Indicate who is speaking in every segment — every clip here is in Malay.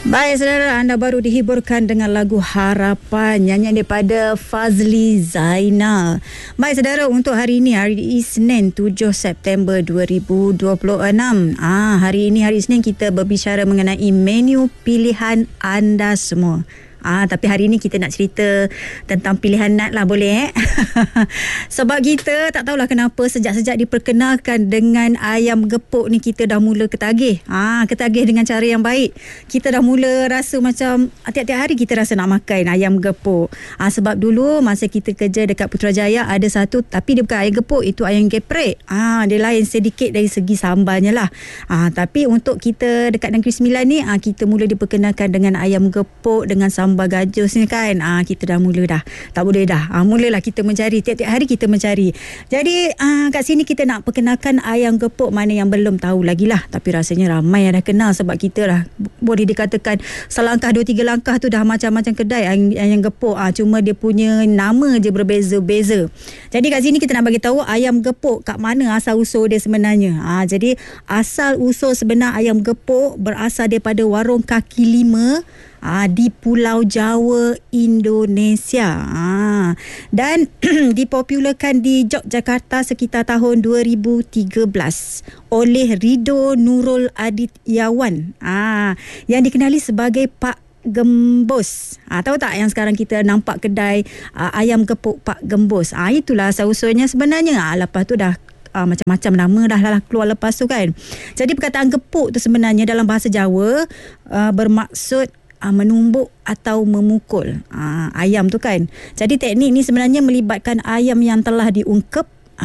Speaker 1: Baik saudara, anda baru dihiburkan dengan lagu Harapan, nyanyian daripada Fazli Zainal. Baik saudara, untuk hari ini, hari Isnin 7 September 2026. Hari ini hari Isnin kita berbicara mengenai menu pilihan anda semua. Tapi hari ni kita nak cerita tentang pilihan nat lah, boleh Sebab kita tak tahulah kenapa sejak diperkenalkan dengan ayam gepuk ni kita dah mula ketagih. Ketagih dengan cara yang baik. Kita dah mula rasa macam tiap-tiap hari kita rasa nak makan ayam gepuk. Sebab dulu masa kita kerja dekat Putrajaya ada satu, tapi dia bukan ayam gepuk, itu ayam geprek. Dia lain sedikit dari segi sambalnya lah. Tapi untuk kita dekat Negeri Sembilan ni, kita mula diperkenalkan dengan ayam gepuk dengan sambal gajus ni kan. Kita dah mula dah. Tak boleh dah. Mulalah kita mencari. Tiap-tiap hari kita mencari. Jadi kat sini kita nak perkenalkan ayam gepuk mana yang belum tahu lagi lah. Tapi rasanya ramai yang dah kenal sebab kita dah boleh dikatakan selangkah 2-3 langkah tu dah macam-macam kedai ayam gepuk. Cuma dia punya nama je berbeza-beza. Jadi kat sini kita nak bagi tahu ayam gepuk kat mana asal usul dia sebenarnya. Jadi asal usul sebenar ayam gepuk berasal daripada warung kaki lima di Pulau Jawa, Indonesia. Dan dipopularkan di Yogyakarta sekitar tahun 2013 oleh Ridho Nurul Adityawan, yang dikenali sebagai Pak Gembos. Tahu tak yang sekarang kita nampak kedai ayam gepuk Pak Gembos? Itulah asal-usulnya sebenarnya. Lepas tu dah macam-macam nama dah keluar lepas tu kan. Jadi perkataan gepuk tu sebenarnya dalam bahasa Jawa bermaksud menumbuk atau memukul ayam tu kan. Jadi teknik ni sebenarnya melibatkan ayam yang telah diungkep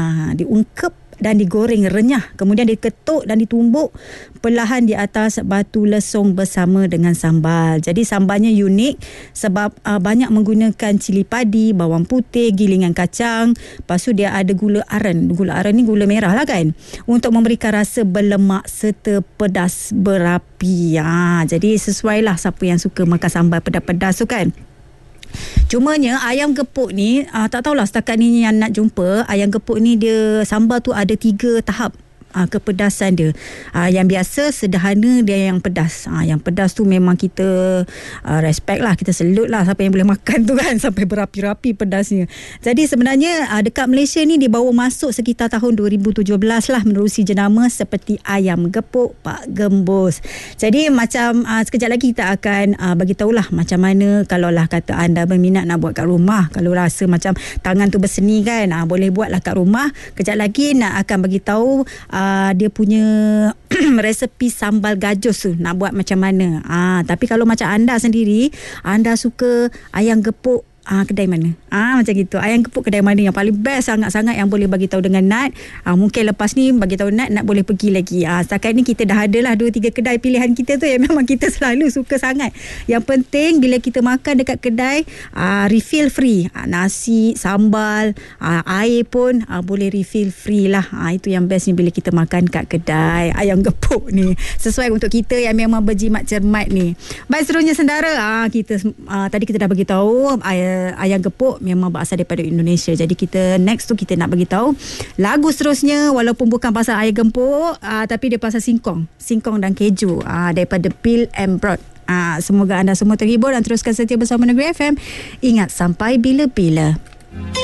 Speaker 1: dan digoreng renyah, kemudian diketuk dan ditumbuk perlahan di atas batu lesung bersama dengan sambal. Jadi sambalnya unik sebab banyak menggunakan cili padi, bawang putih, gilingan kacang. Lepas tu dia ada gula aren. Gula aren ni gula merah lah kan, untuk memberikan rasa berlemak serta pedas berapi. Jadi sesuai lah siapa yang suka makan sambal pedas-pedas tu kan. Cumanya ayam gepuk ni tak tahulah setakat ni yang nak jumpa. Ayam gepuk ni dia sambal tu ada 3 tahap kepedasan dia. Yang biasa sederhana, dia yang pedas. Yang pedas tu memang kita respect lah, kita salute lah siapa yang boleh makan tu kan, sampai berapi-rapi pedasnya. Jadi sebenarnya dekat Malaysia ni dia baru masuk sekitar tahun 2017 lah, menerusi jenama seperti ayam gepuk Pak Gembos. Jadi macam sekejap lagi kita akan bagi tahulah macam mana kalau lah kata anda berminat nak buat kat rumah. Kalau rasa macam tangan tu berseni kan, boleh buat lah kat rumah. Kejap lagi nak akan bagi tahu dia punya resepi sambal gajus tu nak buat macam mana. Tapi kalau macam anda sendiri, anda suka ayam gepuk kedai mana? Macam gitu. Ayam gepuk kedai mana yang paling best sangat-sangat yang boleh bagi tahu dengan Nat. Mungkin lepas ni bagi tahu Nat boleh pergi lagi. Setakat ni kita dah ada lah 2-3 kedai pilihan kita tu yang memang kita selalu suka sangat. Yang penting bila kita makan dekat kedai, refill free. Nasi, sambal, air pun boleh refill free lah. Itu yang best ni bila kita makan kat kedai ayam gepuk ni. Sesuai untuk kita yang memang berjimat cermat ni. Baik, seterusnya saudara, tadi kita dah bagi tahu ayam gepuk memang berasal daripada Indonesia. Jadi kita next tu kita nak bagi tahu lagu seterusnya, walaupun bukan pasal ayam gepuk, tapi dia pasal singkong dan keju, daripada Bill and Broad. Semoga anda semua terhibur dan teruskan setia bersama Negeri FM. Ingat, sampai bila-bila.